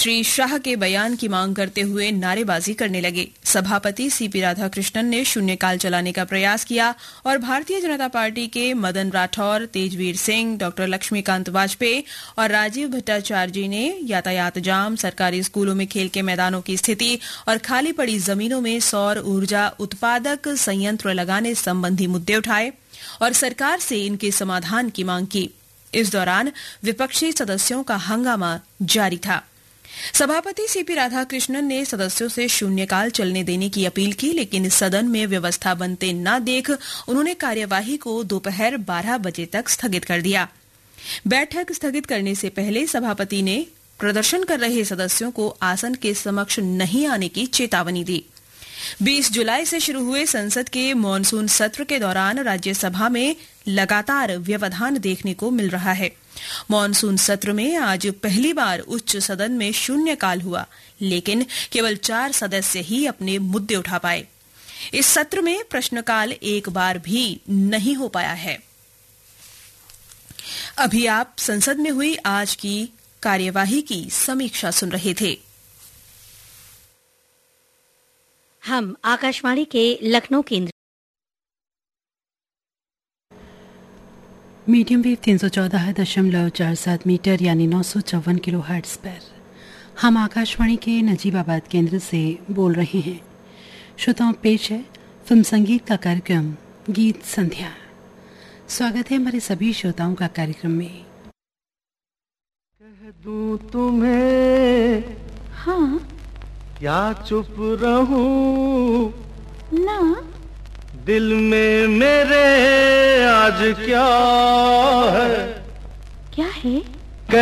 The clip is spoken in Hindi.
श्री शाह के बयान की मांग करते हुए नारेबाजी करने लगे। सभापति सीपी राधाकृष्णन ने शून्यकाल चलाने का प्रयास किया और भारतीय जनता पार्टी के मदन राठौर, तेजवीर सिंह, डॉ लक्ष्मीकांत वाजपेयी और राजीव भट्टाचार्य जी ने यातायात जाम, सरकारी स्कूलों में खेल के मैदानों की स्थिति और खाली पड़ी जमीनों में सौर ऊर्जा उत्पादक संयंत्र लगाने संबंधी मुद्दे उठाए और सरकार से इनके समाधान की मांग की। इस दौरान विपक्षी सदस्यों का हंगामा जारी था। सभापति सीपी राधाकृष्णन ने सदस्यों से शून्यकाल चलने देने की अपील की, लेकिन सदन में व्यवस्था बनते न देख उन्होंने कार्यवाही को दोपहर 12 बजे तक स्थगित कर दिया। बैठक स्थगित करने से पहले सभापति ने प्रदर्शन कर रहे सदस्यों को आसन के समक्ष नहीं आने की चेतावनी दी। 20 जुलाई से शुरू हुए संसद के मॉनसून सत्र के दौरान राज्यसभा में लगातार व्यवधान देखने को मिल रहा है। मॉनसून सत्र में आज पहली बार उच्च सदन में शून्यकाल हुआ, लेकिन केवल 4 सदस्य ही अपने मुद्दे उठा पाए। इस सत्र में प्रश्नकाल एक बार भी नहीं हो पाया है। अभी आप संसद में हुई आज की कार्यवाही की समीक्षा सुन रहे थे। हम आकाशवाणी के लखनऊ केंद्र मीडियम वेव 314.47 मीटर यानी 954 किलोहर्ट्ज पर हम आकाशवाणी के नजीबाबाद केंद्र से बोल रहे हैं। श्रोताओं, पेश है फिल्म संगीत का कार्यक्रम गीत संध्या। स्वागत है हमारे सभी श्रोताओं का कार्यक्रम में। कह दूं तुम्हें हाँ क्या चुप रहूं ना, दिल में मेरे आज क्या है क्या है